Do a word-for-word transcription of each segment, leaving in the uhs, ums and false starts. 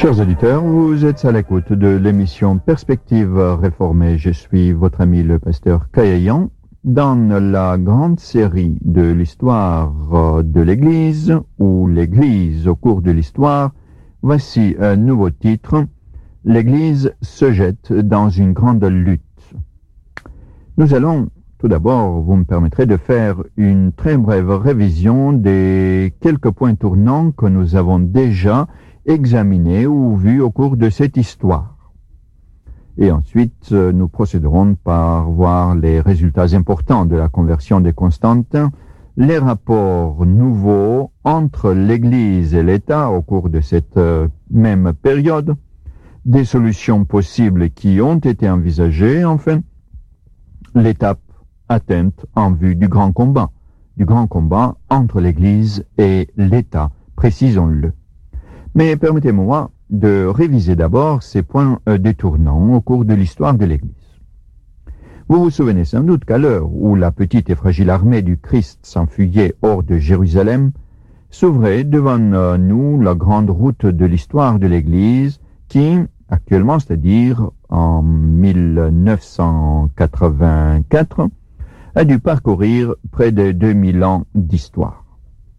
Chers auditeurs, vous êtes à l'écoute de l'émission Perspective réformée. Je suis votre ami le pasteur Kayayan dans la grande série de l'histoire de l'Église ou l'Église au cours de l'histoire. Voici un nouveau titre. L'Église se jette dans une grande lutte. Nous allons tout d'abord, vous me permettrez de faire une très brève révision des quelques points tournants que nous avons déjà examinés ou vus au cours de cette histoire. Et ensuite, nous procéderons par voir les résultats importants de la conversion de Constantin, les rapports nouveaux entre l'Église et l'État au cours de cette même période, des solutions possibles qui ont été envisagées, enfin, l'étape atteinte en vue du grand combat, du grand combat entre l'Église et l'État, précisons-le. Mais permettez-moi de réviser d'abord ces points détournants au cours de l'histoire de l'Église. Vous vous souvenez sans doute qu'à l'heure où la petite et fragile armée du Christ s'enfuyait hors de Jérusalem, s'ouvrait devant nous la grande route de l'histoire de l'Église qui, actuellement, c'est-à-dire en mille neuf cent quatre-vingt-quatre, a dû parcourir près de deux mille ans d'histoire.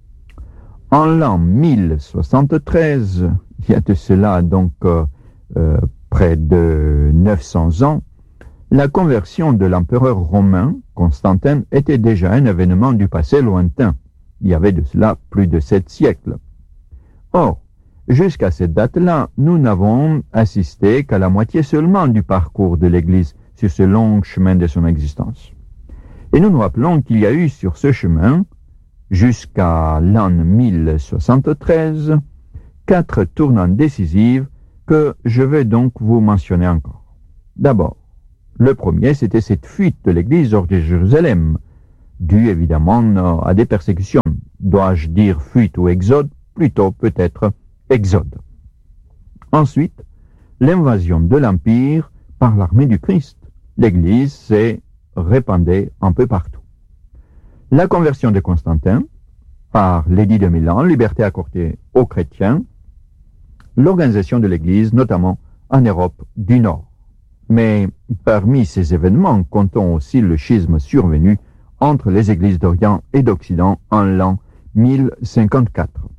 En l'an mille soixante-treize, il y a de cela donc euh, euh, près de neuf cents ans, la conversion de l'empereur romain, Constantin, était déjà un événement du passé lointain. Il y avait de cela plus de sept siècles. Or, jusqu'à cette date-là, nous n'avons assisté qu'à la moitié seulement du parcours de l'Église sur ce long chemin de son existence. Et nous nous rappelons qu'il y a eu sur ce chemin, jusqu'à l'an mille soixante-treize, quatre tournants décisifs que je vais donc vous mentionner encore. D'abord, le premier, c'était cette fuite de l'Église hors de Jérusalem, due évidemment à des persécutions. Dois-je dire fuite ou exode? Plutôt peut-être exode. Ensuite, l'invasion de l'Empire par l'armée du Christ. L'Église s'est répandue un peu partout. La conversion de Constantin par l'édit de Milan, liberté accordée aux chrétiens, l'organisation de l'Église, notamment en Europe du Nord. Mais parmi ces événements, comptons aussi le schisme survenu entre les églises d'Orient et d'Occident en l'an mille cinquante-quatre.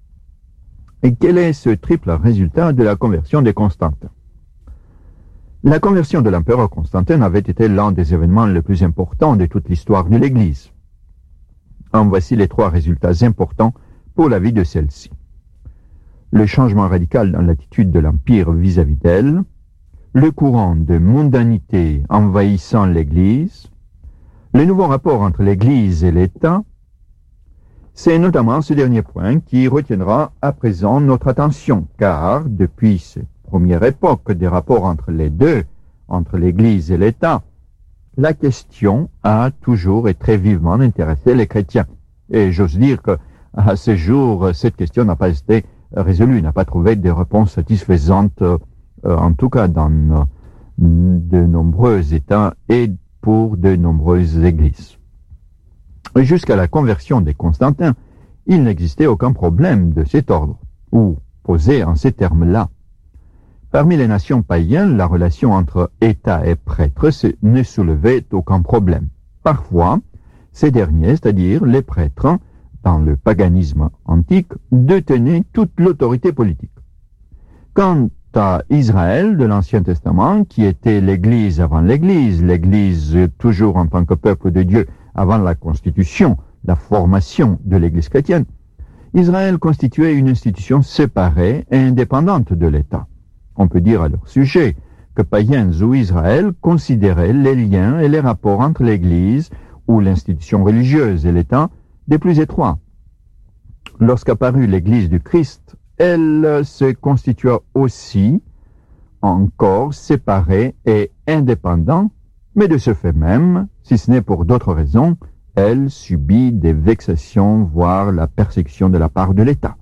Et quel est ce triple résultat de la conversion de Constantin? La conversion de l'empereur Constantin avait été l'un des événements les plus importants de toute l'histoire de l'Église. En voici les trois résultats importants pour la vie de celle-ci. Le changement radical dans l'attitude de l'Empire vis-à-vis d'elle, le courant de mondanité envahissant l'Église, le nouveau rapport entre l'Église et l'État. C'est notamment ce dernier point qui retiendra à présent notre attention, car depuis cette première époque des rapports entre les deux, entre l'Église et l'État, la question a toujours et très vivement intéressé les chrétiens. Et j'ose dire qu'à ce jour, cette question n'a pas été résolue, n'a pas trouvé de réponses satisfaisantes, euh, en tout cas dans euh, de nombreux États et pour de nombreuses églises. Jusqu'à la conversion des Constantins, il n'existait aucun problème de cet ordre, ou posé en ces termes-là. Parmi les nations païennes, la relation entre État et prêtres ne soulevait aucun problème. Parfois, ces derniers, c'est-à-dire les prêtres, dans le paganisme antique, détenaient toute l'autorité politique. Quant à Israël de l'Ancien Testament, qui était l'Église avant l'Église, l'Église toujours en tant que peuple de Dieu avant la constitution, la formation de l'Église chrétienne, Israël constituait une institution séparée et indépendante de l'État. On peut dire à leur sujet que païens ou Israël considéraient les liens et les rapports entre l'Église ou l'institution religieuse et l'État des plus étroits. Lorsqu'apparut l'Église du Christ, elle se constitua aussi encore séparée et indépendante, mais de ce fait même, si ce n'est pour d'autres raisons, elle subit des vexations, voire la persécution de la part de l'État.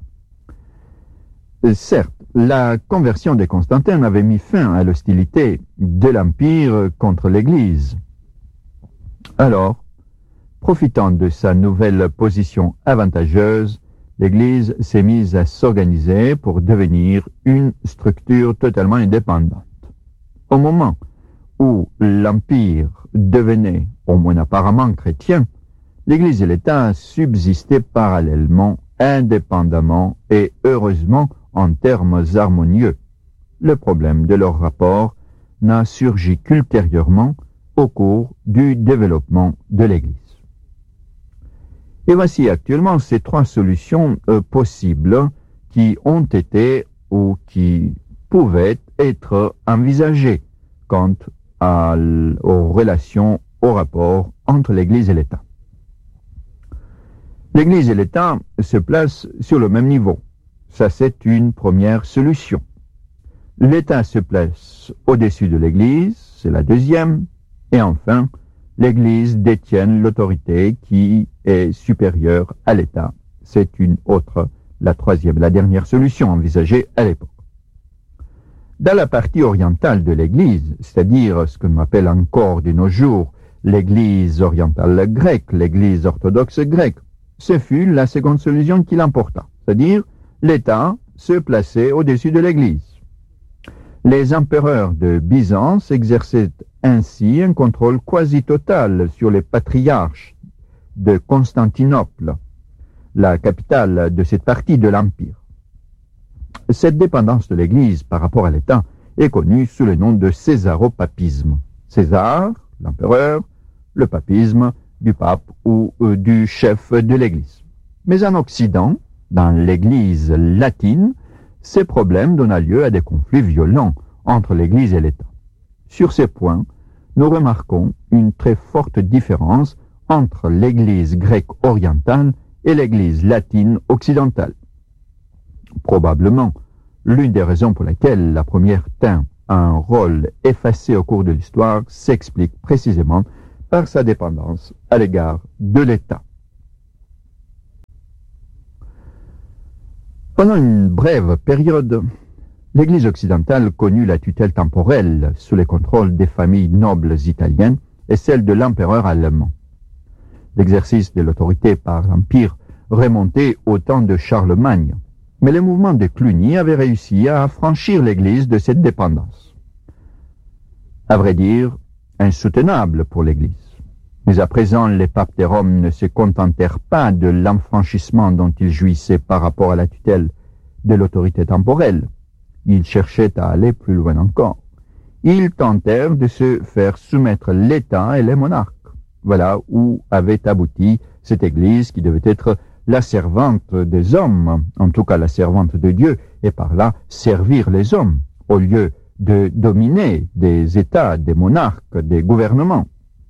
Certes, la conversion de Constantin avait mis fin à l'hostilité de l'Empire contre l'Église. Alors, profitant de sa nouvelle position avantageuse, l'Église s'est mise à s'organiser pour devenir une structure totalement indépendante. Au moment où l'Empire devenait, au moins apparemment, chrétien, l'Église et l'État subsistaient parallèlement, indépendamment et heureusement en termes harmonieux. Le problème de leur rapport n'a surgi qu'ultérieurement au cours du développement de l'Église. Et voici actuellement ces trois solutions euh, possibles qui ont été ou qui pouvaient être envisagées quant à, aux relations, au rapport entre l'Église et l'État. L'Église et l'État se placent sur le même niveau. Ça, c'est une première solution. L'État se place au-dessus de l'Église, c'est la deuxième. Et enfin, l'Église détient l'autorité qui est supérieure à l'État. C'est une autre, la troisième, la dernière solution envisagée à l'époque. Dans la partie orientale de l'Église, c'est-à-dire ce que l'on appelle encore de nos jours l'Église orientale grecque, l'Église orthodoxe grecque, ce fut la seconde solution qui l'emporta, c'est-à-dire l'État se plaçait au-dessus de l'Église. Les empereurs de Byzance exerçaient ainsi un contrôle quasi total sur les patriarches de Constantinople, la capitale de cette partie de l'Empire. Cette dépendance de l'Église par rapport à l'État est connue sous le nom de césaropapisme. César, l'empereur, le papisme du pape ou euh, du chef de l'Église. Mais en Occident, dans l'Église latine, ces problèmes donnent lieu à des conflits violents entre l'Église et l'État. Sur ces points, nous remarquons une très forte différence entre l'Église grecque orientale et l'Église latine occidentale. Probablement, l'une des raisons pour lesquelles la première tint un rôle effacé au cours de l'histoire s'explique précisément par sa dépendance à l'égard de l'État. Pendant une brève période, l'Église occidentale connut la tutelle temporelle sous le contrôle des familles nobles italiennes et celle de l'empereur allemand. L'exercice de l'autorité par l'Empire remontait au temps de Charlemagne, mais le mouvement de Cluny avait réussi à affranchir l'Église de cette dépendance. À vrai dire, insoutenable pour l'Église. Mais à présent, les papes de Rome ne se contentèrent pas de l'enfranchissement dont ils jouissaient par rapport à la tutelle de l'autorité temporelle. Ils cherchaient à aller plus loin encore. Ils tentèrent de se faire soumettre l'État et les monarques. Voilà où avait abouti cette Église qui devait être la servante des hommes, en tout cas la servante de Dieu, et par là servir les hommes, au lieu de dominer des États, des monarques, des gouvernements.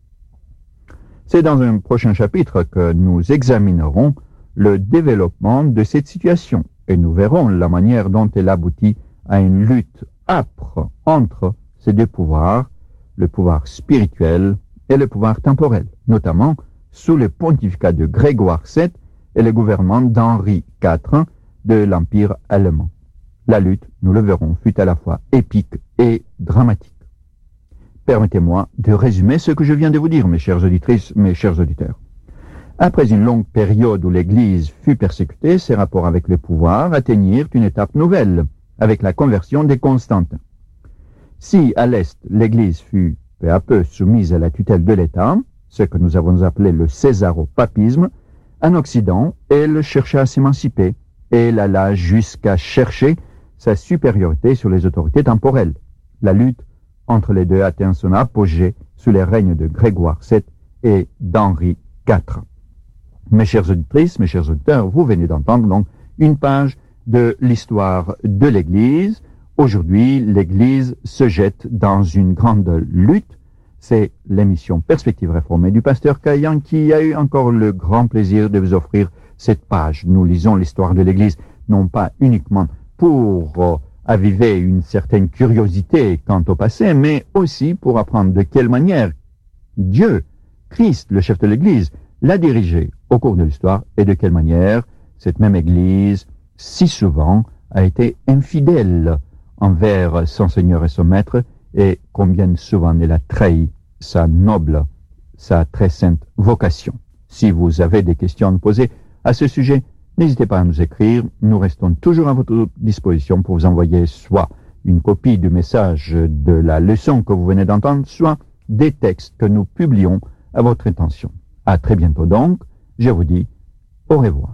C'est dans un prochain chapitre que nous examinerons le développement de cette situation, et nous verrons la manière dont elle aboutit à une lutte âpre entre ces deux pouvoirs, le pouvoir spirituel et le pouvoir temporel, notamment sous le pontificat de Grégoire sept et le gouvernement d'Henri quatre de l'Empire allemand. La lutte, nous le verrons, fut à la fois épique et dramatique. Permettez-moi de résumer ce que je viens de vous dire, mes chères auditrices, mes chers auditeurs. Après une longue période où l'Église fut persécutée, ses rapports avec le pouvoir atteignirent une étape nouvelle, avec la conversion des Constantins. Si à l'Est, l'Église fut peu à peu soumise à la tutelle de l'État, ce que nous avons appelé le césaropapisme, en Occident, elle chercha à s'émanciper, et elle alla jusqu'à chercher sa supériorité sur les autorités temporelles. La lutte entre les deux atteint son apogée sous les règnes de Grégoire sept et d'Henri quatre. Mes chères auditrices, mes chers auditeurs, vous venez d'entendre donc une page de l'histoire de l'Église. Aujourd'hui, l'Église se jette dans une grande lutte. C'est l'émission Perspective réformée du pasteur Caillan qui a eu encore le grand plaisir de vous offrir cette page. Nous lisons l'histoire de l'Église, non pas uniquement pour euh, aviver une certaine curiosité quant au passé, mais aussi pour apprendre de quelle manière Dieu, Christ, le chef de l'Église, l'a dirigée au cours de l'histoire et de quelle manière cette même Église, si souvent, a été infidèle envers son Seigneur et son Maître, et combien souvent elle a trahi sa noble, sa très sainte vocation. Si vous avez des questions à me poser à ce sujet, N'hésitez pas à nous écrire, nous restons toujours à votre disposition pour vous envoyer soit une copie du message de la leçon que vous venez d'entendre, soit des textes que nous publions à votre intention. À très bientôt donc, je vous dis au revoir.